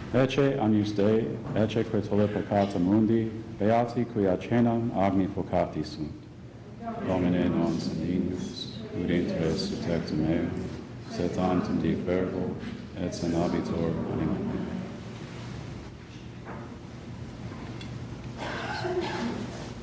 Ecce agnus Dei, ecce que tole peccata mundi, beati qui acenam agni focati sunt. Domine non sanguinus, ut inter sutectum eo, sed tantum dic verbo, et senabitur anima.